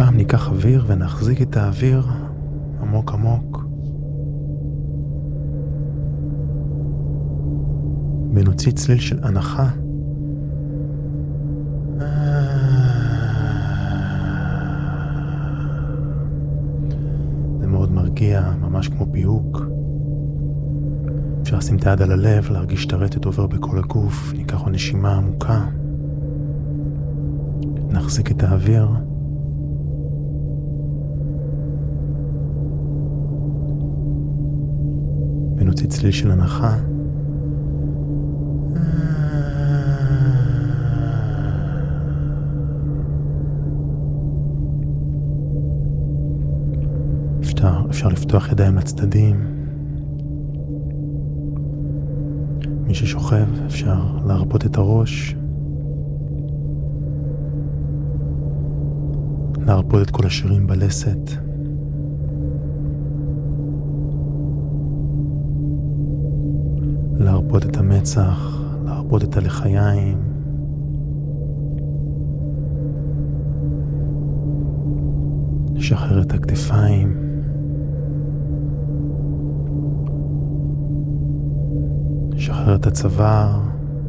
הפעם ניקח אוויר ונחזיק את האוויר עמוק עמוק. ונוציא צליל של הנחה. זה מאוד מרגיע, ממש כמו פיוק. אפשר לשים את היד על הלב, להרגיש את הרטט עובר בכל הגוף. ניקח עוד נשימה עמוקה. נחזיק את האוויר. ונוציא צליל של הנחה. אפשר לפתוח ידיים לצדדים. מי ששוכב אפשר להרפות את הראש. להרפות את כל השרירים בלסת. להרפות את המצח, להרפות את הלחיים. לשחרר את הכתפיים. לשחרר את הצוואר.